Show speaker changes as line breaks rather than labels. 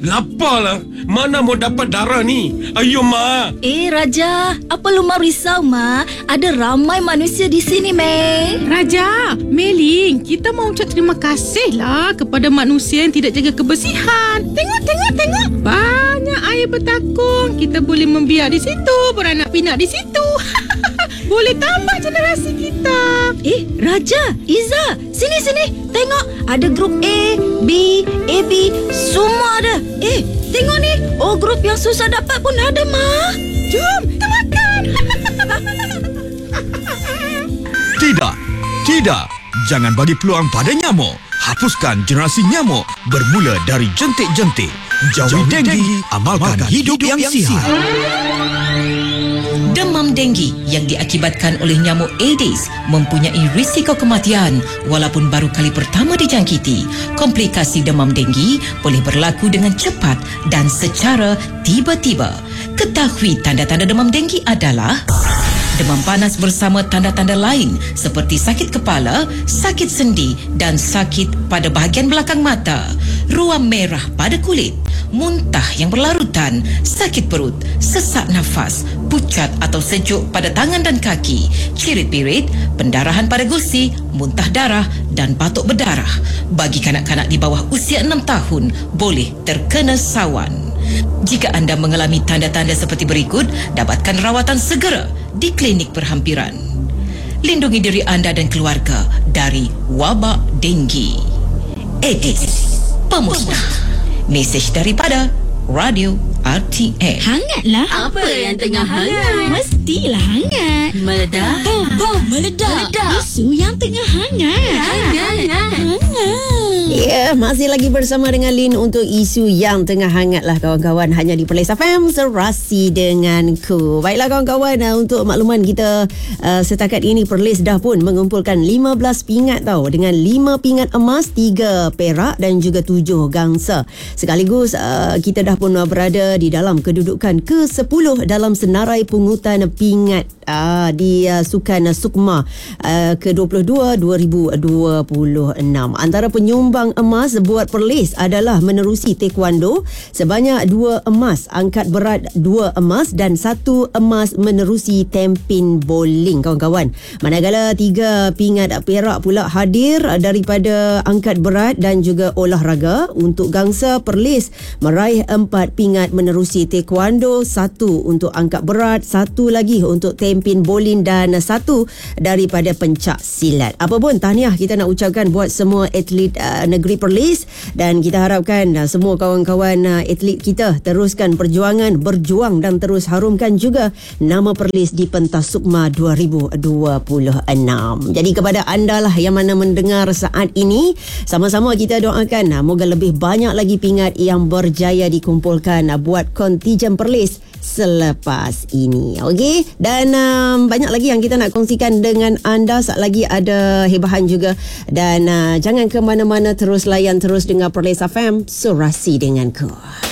Laparlah. Mana mau dapat darah ni? Ayo, Ma.
Raja, apa lu mau risau, Ma? Ada ramai manusia di sini, Mei.
Raja, Meling, kita mau ucap terima kasih lah kepada manusia yang tidak jaga kebersihan. Tengok. Banyak air bertakung. Kita boleh membiak di situ, beranak pinak di situ. Boleh tambah generasi kita.
Raja, Iza, sini. Tengok, ada grup A, B, AB, semua ada. Tengok ni. Grup yang susah dapat pun ada, Ma.
Jom, kita makan.
Tidak. Jangan bagi peluang pada nyamuk. Hapuskan generasi nyamuk bermula dari jentik-jentik. Jauhi denggi, amalkan hidup yang sihat.
Demam denggi yang diakibatkan oleh nyamuk Aedes mempunyai risiko kematian walaupun baru kali pertama dijangkiti. Komplikasi demam denggi boleh berlaku dengan cepat dan secara tiba-tiba. Ketahui tanda-tanda demam denggi adalah demam panas bersama tanda-tanda lain seperti sakit kepala, sakit sendi dan sakit pada bahagian belakang mata, ruam merah pada kulit, muntah yang berlarutan, sakit perut, sesak nafas, pucat atau sejuk pada tangan dan kaki, cirit-pirit, pendarahan pada gusi, muntah darah dan batuk berdarah. Bagi kanak-kanak di bawah usia 6 tahun, boleh terkena sawan. Jika anda mengalami tanda-tanda seperti berikut, dapatkan rawatan segera di klinik berhampiran. Lindungi diri anda dan keluarga dari wabak denggi. Aedes, pemusnah. Mesej daripada Radio RTM.
Hangatlah.
Apa yang tengah hangat?
Mestilah hangat.
Meledak.
Meledak. Isu yang tengah hangat.
Ya, masih lagi bersama dengan Lin untuk isu yang tengah hangat lah kawan-kawan, hanya di Perlis FM, Serasi denganku. Baiklah kawan-kawan, untuk makluman kita setakat ini Perlis dah pun mengumpulkan 15 pingat tau, dengan 5 pingat emas, 3 perak dan juga 7 gangsa. Sekaligus kita dah pun berada di dalam kedudukan ke-10 dalam senarai pungutan pingat di Sukan Sukma ke-22 2026. Antara penyumbang emas buat Perlis adalah menerusi taekwondo sebanyak 2 emas, angkat berat 2 emas dan 1 emas menerusi tempin bowling kawan-kawan. Manakala 3 pingat perak pula hadir daripada angkat berat dan juga olahraga. Untuk gangsa, Perlis meraih 4 pingat menerusi taekwondo, 1 untuk angkat berat, 1 lagi untuk tempin bowling dan 1 daripada pencak silat. Apa pun tahniah kita nak ucapkan buat semua atlet negeri Perlis, dan kita harapkan semua kawan-kawan atlet kita teruskan perjuangan, berjuang dan terus harumkan juga nama Perlis di pentas Sukma 2026. Jadi kepada anda lah yang mana mendengar saat ini, sama-sama kita doakan moga lebih banyak lagi pingat yang berjaya dikumpulkan buat kontijen Perlis selepas ini. Okey, dan banyak lagi yang kita nak kongsikan dengan anda. Saat lagi ada hebahan juga, dan jangan ke mana-mana, terus layan, terus dengar Perlis FM, Serasi denganku.